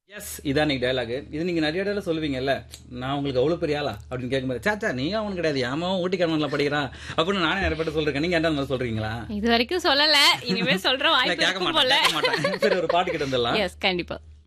S இதான் நீங்க dialogue. இது நீங்க நிறைய டயலாக் சொல்லுவீங்கல்ல. நான் உங்களுக்கு அவ்வளவு பெரிய ஆளா அப்படின்னு கேட்கும்போது சாச்சா நீ அவனுக்கு கிடையாது ஏமா ஊட்டிக்காரன்ல படிக்கிறான் அப்படின்னு நானே நிறைய பேர் சொல்றேன். நீங்க என்ன மாதிரி சொல்றீங்களா? இது வரைக்கும் சொல்லல, இனிமே சொல்ற இல்ல வாய்ப்பு கேட்க இருக்கும் மாட்டேன் போல. கேட்க மாட்டேன். சரி ஒரு பாட்டு கிட்ட வந்துடலாம். எஸ், கண்டிப்பா.